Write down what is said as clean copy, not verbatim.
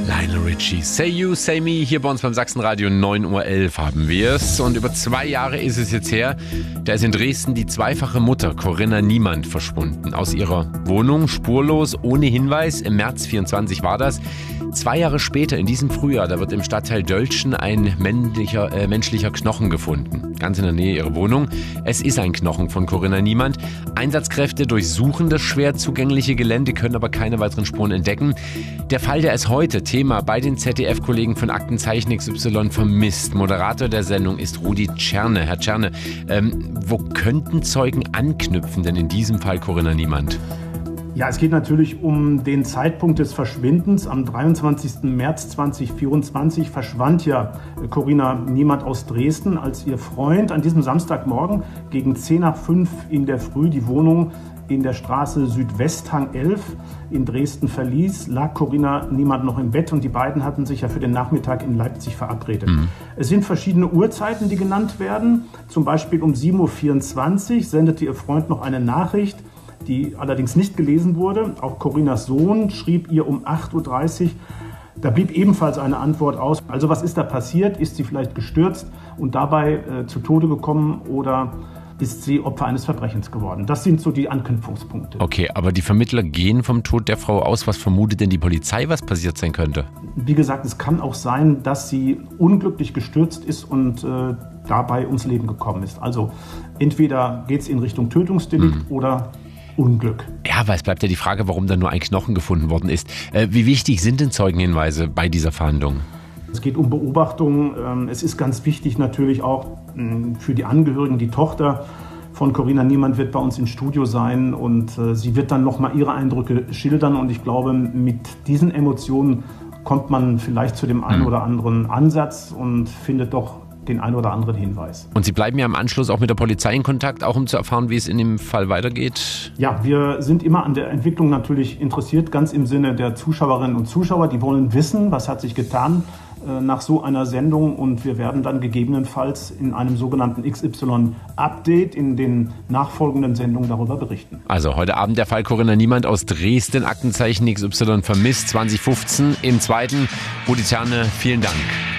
Lionel Richie, Say You, Say Me, hier bei uns beim Sachsenradio 9:11 Uhr haben wir es. Und über 2 Jahre ist es jetzt her, da ist in Dresden die zweifache Mutter Corinna Niemand verschwunden. Aus ihrer Wohnung, spurlos, ohne Hinweis, im März 24 war das. 2 Jahre später, in diesem Frühjahr, da wird im Stadtteil Dölzschen ein menschlicher Knochen gefunden. Ganz in der Nähe ihrer Wohnung. Es ist ein Knochen von Corinna Niemand. Einsatzkräfte durchsuchen das schwer zugängliche Gelände, können aber keine weiteren Spuren entdecken. Der Fall, der ist heute Thema bei den ZDF-Kollegen von Aktenzeichen XY vermisst. Moderator der Sendung ist Rudi Czerne. Herr Czerne, wo könnten Zeugen anknüpfen denn in diesem Fall Corinna Niemand? Ja, es geht natürlich um den Zeitpunkt des Verschwindens. Am 23. März 2024 verschwand ja Corinna Niemand aus Dresden, als ihr Freund an diesem Samstagmorgen gegen 4:10 in der Früh die Wohnung in der Straße Südwesthang 11 in Dresden verließ, lag Corinna Niemand noch im Bett und die beiden hatten sich ja für den Nachmittag in Leipzig verabredet. Es sind verschiedene Uhrzeiten, die genannt werden. Zum Beispiel um 7:24 Uhr sendete ihr Freund noch eine Nachricht, die allerdings nicht gelesen wurde. Auch Corinnas Sohn schrieb ihr um 8:30 Uhr. Da blieb ebenfalls eine Antwort aus. Also was ist da passiert? Ist sie vielleicht gestürzt und dabei zu Tode gekommen oder ist sie Opfer eines Verbrechens geworden? Das sind so die Anknüpfungspunkte. Okay, aber die Vermittler gehen vom Tod der Frau aus. Was vermutet denn die Polizei, was passiert sein könnte? Wie gesagt, es kann auch sein, dass sie unglücklich gestürzt ist und dabei ums Leben gekommen ist. Also entweder geht es in Richtung Tötungsdelikt oder Unglück. Ja, weil es bleibt ja die Frage, warum da nur ein Knochen gefunden worden ist. Wie wichtig sind denn Zeugenhinweise bei dieser Fahndung? Es geht um Beobachtungen. Es ist ganz wichtig natürlich auch für die Angehörigen. Die Tochter von Corinna Niemand wird bei uns im Studio sein und sie wird dann nochmal ihre Eindrücke schildern. Und ich glaube, mit diesen Emotionen kommt man vielleicht zu dem einen oder anderen Ansatz und findet doch den einen oder anderen Hinweis. Und Sie bleiben ja im Anschluss auch mit der Polizei in Kontakt, auch um zu erfahren, wie es in dem Fall weitergeht? Ja, wir sind immer an der Entwicklung natürlich interessiert, ganz im Sinne der Zuschauerinnen und Zuschauer. Die wollen wissen, was hat sich getan nach so einer Sendung und wir werden dann gegebenenfalls in einem sogenannten XY-Update in den nachfolgenden Sendungen darüber berichten. Also heute Abend der Fall Corinna Niemand aus Dresden, Aktenzeichen XY vermisst 2015. Im zweiten, Rudi Czerne, vielen Dank.